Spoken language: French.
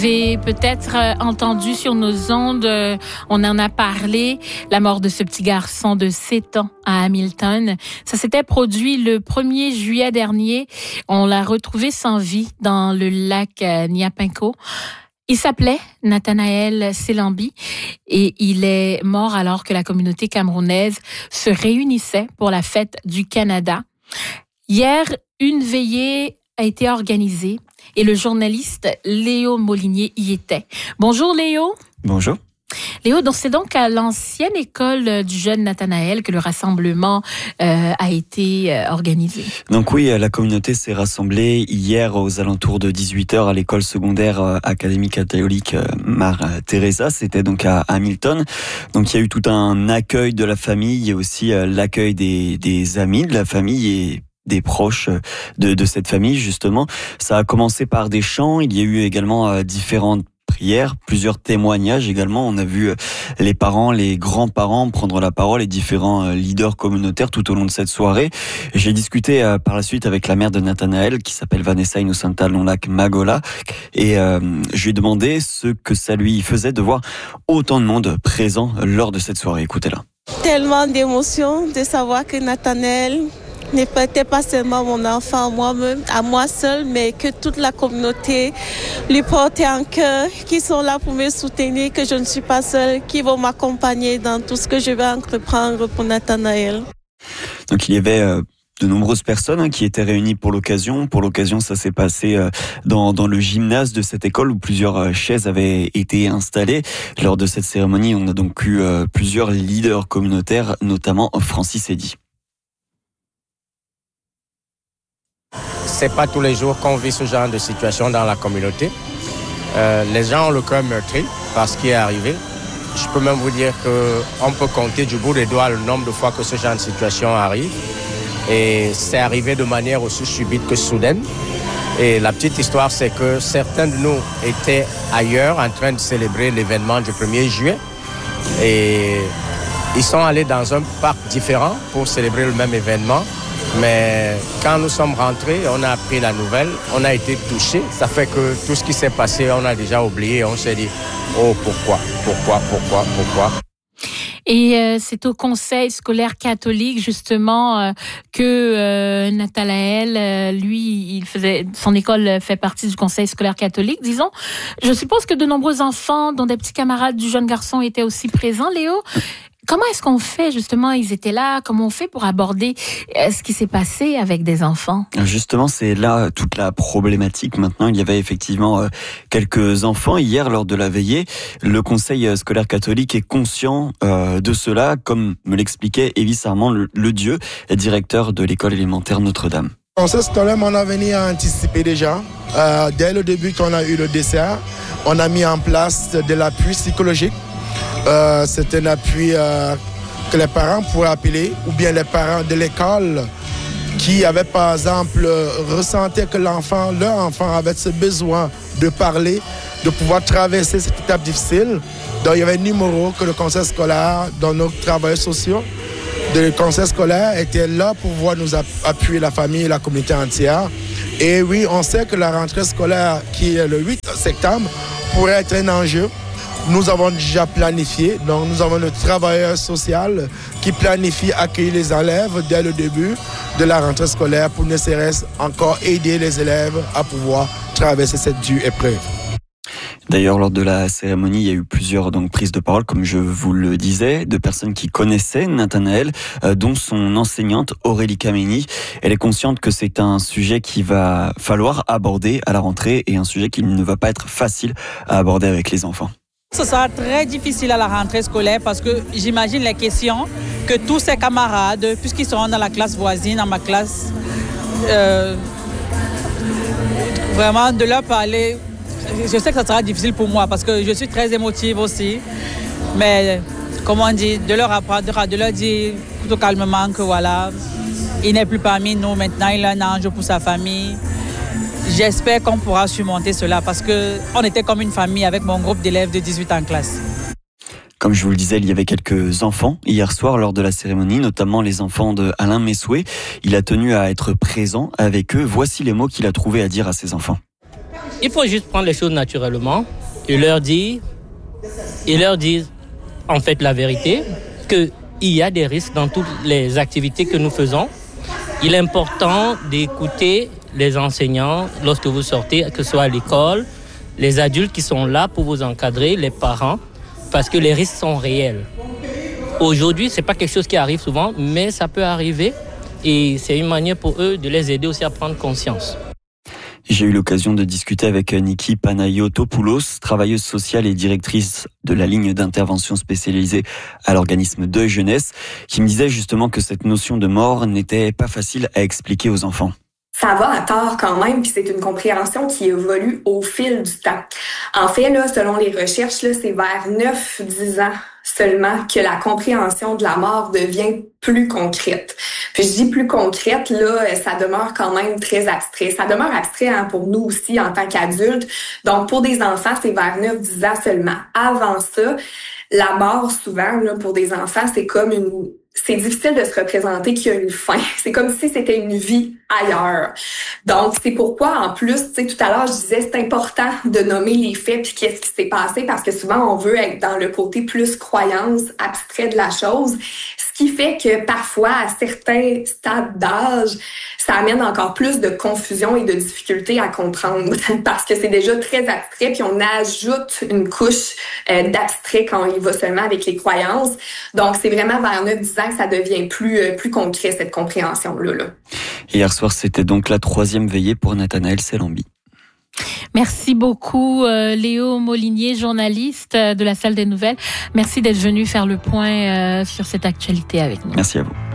Vous avez peut-être entendu sur nos ondes, on en a parlé, la mort de ce petit garçon de 7 ans à Hamilton. Ça s'était produit le 1er juillet dernier. On l'a retrouvé sans vie dans le lac Nyapinko. Il s'appelait Nathanaël Selambi et il est mort alors que la communauté camerounaise se réunissait pour la fête du Canada. Hier, une veillée a été organisée et le journaliste Léo Molinier y était. Bonjour Léo. Bonjour. Léo, donc c'est donc à l'ancienne école du jeune Nathanaël que le rassemblement a été organisé. Donc oui, la communauté s'est rassemblée hier aux alentours de 18h à l'école secondaire Académie catholique Mère Teresa. C'était donc à Hamilton. Donc il y a eu tout un accueil de la famille et aussi l'accueil des amis de la famille et des proches de cette famille, justement. Ça a commencé par des chants. Il y a eu également différentes prières, plusieurs témoignages également. On a vu les parents, les grands-parents prendre la parole et différents leaders communautaires tout au long de cette soirée. J'ai discuté par la suite avec la mère de Nathanaël qui s'appelle Vanessa Innocenta Lonlac Magola et je lui ai demandé ce que ça lui faisait de voir autant de monde présent lors de cette soirée. Écoutez-la. Tellement d'émotions de savoir que Nathanaël n'était pas seulement mon enfant moi-même, à moi seul, mais que toute la communauté lui portait en cœur, qui sont là pour me soutenir, que je ne suis pas seule, qui vont m'accompagner dans tout ce que je vais entreprendre pour Nathanaël. Donc il y avait de nombreuses personnes qui étaient réunies pour l'occasion. Pour l'occasion, ça s'est passé dans le gymnase de cette école où plusieurs chaises avaient été installées. Lors de cette cérémonie, on a donc eu plusieurs leaders communautaires, notamment Francis Eddy. C'est pas tous les jours qu'on vit ce genre de situation dans la communauté. Les gens ont le cœur meurtri par ce qui est arrivé. Je peux même vous dire qu'on peut compter du bout des doigts le nombre de fois que ce genre de situation arrive. Et c'est arrivé de manière aussi subite que soudaine. Et la petite histoire, c'est que certains de nous étaient ailleurs en train de célébrer l'événement du 1er juillet. Et ils sont allés dans un parc différent pour célébrer le même événement. Mais quand nous sommes rentrés, on a appris la nouvelle, on a été touchés. Ça fait que tout ce qui s'est passé, on a déjà oublié. On s'est dit, oh, pourquoi? Et c'est au conseil scolaire catholique, justement, que Nathanaël, lui, son école fait partie du conseil scolaire catholique, disons. Je suppose que de nombreux enfants, dont des petits camarades du jeune garçon, étaient aussi présents, Léo. Comment est-ce qu'on fait, justement, ils étaient là, comment on fait pour aborder ce qui s'est passé avec des enfants? Justement, c'est là toute la problématique. Maintenant, il y avait effectivement quelques enfants. Hier, lors de la veillée, le conseil scolaire catholique est conscient de cela, comme me l'expliquait Évis Armand, le Dieu, directeur de l'école élémentaire Notre-Dame. Le conseil scolaire, on a venu à anticiper déjà. Dès le début, quand on a eu le dessert, on a mis en place de l'appui psychologique. C'est un appui que les parents pourraient appeler, ou bien les parents de l'école qui avaient par exemple ressenti que leur enfant avait ce besoin de parler, de pouvoir traverser cette étape difficile. Donc il y avait un numéro que le conseil scolaire, dans nos travailleurs sociaux, le conseil scolaire était là pour pouvoir nous appuyer la famille et la communauté entière. Et oui, on sait que la rentrée scolaire qui est le 8 septembre pourrait être un enjeu. Nous avons déjà planifié, donc nous avons le travailleur social qui planifie accueillir les élèves dès le début de la rentrée scolaire pour ne serait-ce encore aider les élèves à pouvoir traverser cette dure épreuve. D'ailleurs, lors de la cérémonie, il y a eu plusieurs prises de parole, comme je vous le disais, de personnes qui connaissaient Nathanaël, dont son enseignante Aurélie Kameni. Elle est consciente que c'est un sujet qu'il va falloir aborder à la rentrée et un sujet qui ne va pas être facile à aborder avec les enfants. Ce sera très difficile à la rentrée scolaire parce que j'imagine les questions que tous ses camarades, puisqu'ils seront dans la classe voisine, dans ma classe, vraiment de leur parler, je sais que ça sera difficile pour moi parce que je suis très émotive aussi, mais comme on dit, de leur apprendre, de leur dire plutôt calmement que voilà, il n'est plus parmi nous maintenant, il a un ange pour sa famille. J'espère qu'on pourra surmonter cela parce qu'on était comme une famille avec mon groupe d'élèves de 18 en classe. Comme je vous le disais, il y avait quelques enfants hier soir lors de la cérémonie, notamment les enfants de Alain Messoué. Il a tenu à être présent avec eux. Voici les mots qu'il a trouvé à dire à ses enfants. Il faut juste prendre les choses naturellement et leur dire en fait la vérité, qu'il y a des risques dans toutes les activités que nous faisons. Il est important d'écouter les enseignants lorsque vous sortez, que ce soit à l'école, les adultes qui sont là pour vous encadrer, les parents, parce que les risques sont réels. Aujourd'hui, ce n'est pas quelque chose qui arrive souvent, mais ça peut arriver et c'est une manière pour eux de les aider aussi à prendre conscience. J'ai eu l'occasion de discuter avec Niki Panayotopoulos, travailleuse sociale et directrice de la ligne d'intervention spécialisée à l'organisme Deuil Jeunesse, qui me disait justement que cette notion de mort n'était pas facile à expliquer aux enfants. Ça va à tort quand même, puis c'est une compréhension qui évolue au fil du temps. En fait, là, selon les recherches, là, c'est vers 9-10 ans seulement que la compréhension de la mort devient plus concrète. Puis je dis plus concrète, là, ça demeure quand même très abstrait. Ça demeure abstrait pour nous aussi en tant qu'adultes. Donc pour des enfants, c'est vers 9-10 ans seulement. Avant ça, la mort, souvent, là, pour des enfants, c'est difficile de se représenter qu'il y a une fin. C'est comme si c'était une vie ailleurs. Donc, c'est pourquoi, en plus, tu sais, tout à l'heure, je disais, c'est important de nommer les faits puis qu'est-ce qui s'est passé parce que souvent, on veut être dans le côté plus croyance, abstrait de la chose. Ce qui fait que parfois, à certains stades d'âge, ça amène encore plus de confusion et de difficulté à comprendre parce que c'est déjà très abstrait puis on ajoute une couche d'abstrait quand il va seulement avec les croyances. Donc, c'est vraiment vers 9-10 ans que ça devient plus concret, cette compréhension-là. Là. Hier soir, c'était donc la 3e veillée pour Nathanaël Selambi. Merci beaucoup Léo Molinier, journaliste de la Salle des Nouvelles. Merci d'être venu faire le point sur cette actualité avec nous. Merci à vous.